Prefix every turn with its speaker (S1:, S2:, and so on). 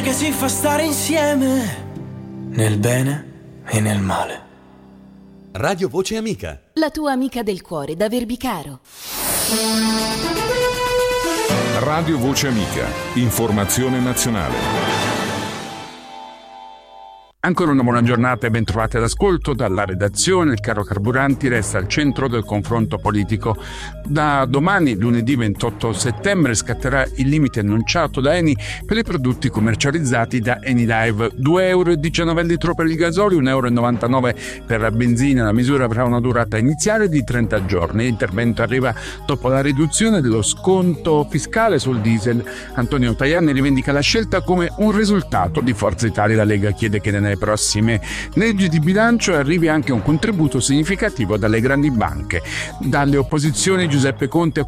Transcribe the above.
S1: che ci fa stare insieme, nel bene e nel male.
S2: Radio Voce Amica.
S3: La tua amica del cuore da Verbicaro.
S4: Radio Voce Amica. Informazione nazionale.
S5: Ancora una buona giornata e ben trovati all'ascolto. Dalla redazione il caro carburanti resta al centro del confronto politico. Da domani, lunedì 28 settembre, scatterà il limite annunciato da Eni per i prodotti commercializzati da Enilive. €2,19 al litro per il gasolio, €1,99 per la benzina. La misura avrà una durata iniziale di 30 giorni. L'intervento arriva dopo la riduzione dello sconto fiscale sul diesel. Antonio Tajani rivendica la scelta come un risultato di Forza Italia. La Lega chiede che nelle prossime leggi di bilancio arrivi anche un contributo significativo dalle grandi banche. Dalle opposizioni Giuseppe Conte